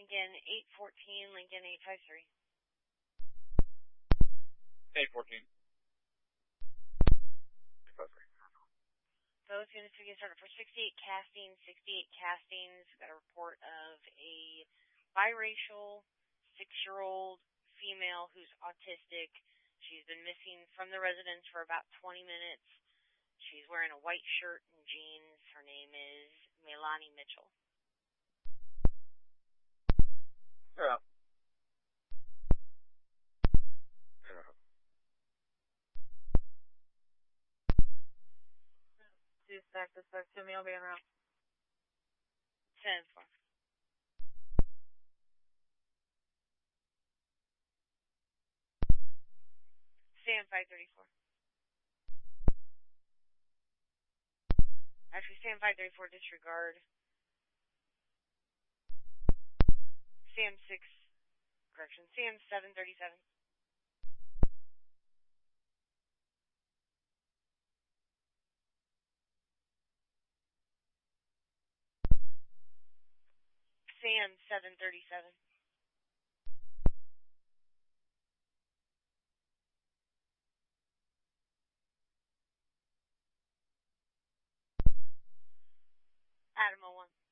Lincoln 814, Lincoln 853. 814. 853. Both units to get started for 68 castings. 68 castings. Got a report of a biracial 6-year-old female who's autistic. She's been missing from the residence for about 20 minutes. She's wearing a white shirt and jeans. Her name is Melanie Mitchell. Yeah. Dispatch to me, I'll be en route. 10-4. Sam 534. Actually, Sam 534, disregard. Sam 737. Sam 737. Adam 01.